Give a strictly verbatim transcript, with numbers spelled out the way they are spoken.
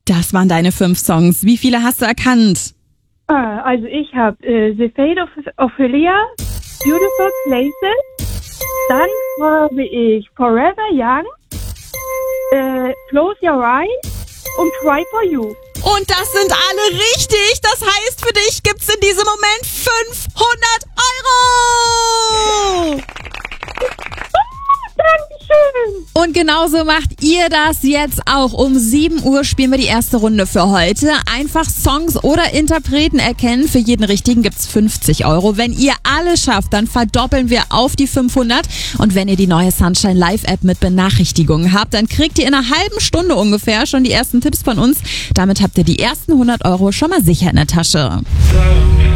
Das waren deine fünf Songs. Wie viele hast du erkannt? Ah, also ich habe äh, The Fate of Ophelia, Beautiful Places, dann habe ich Forever Young, äh, Close Your Eyes und Try For You. Und das sind alle richtig. Das heißt, für dich gibt's in diesem Moment fünfhundert Euro. Dankeschön. Und genauso macht ihr das jetzt auch. Um sieben Uhr spielen wir die erste Runde für heute. Einfach Songs oder Interpreten erkennen. Für jeden Richtigen gibt's fünfzig Euro. Wenn ihr alle schafft, dann verdoppeln wir auf die fünfhundert. Und wenn ihr die neue Sunshine Live App mit Benachrichtigungen habt, dann kriegt ihr in einer halben Stunde ungefähr schon die ersten Tipps von uns. Damit habt ihr die ersten hundert Euro schon mal sicher in der Tasche.